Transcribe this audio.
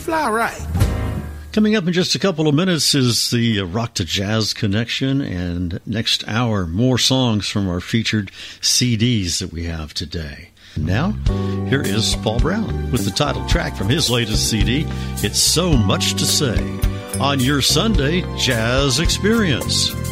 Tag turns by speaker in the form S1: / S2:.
S1: fly right.
S2: Coming up in just a couple of minutes is the Rock to Jazz Connection, and next hour, more songs from our featured CDs that we have today. Now, here is Paul Brown with the title track from his latest CD, It's So Much to Say, on your Sunday Jazz Experience.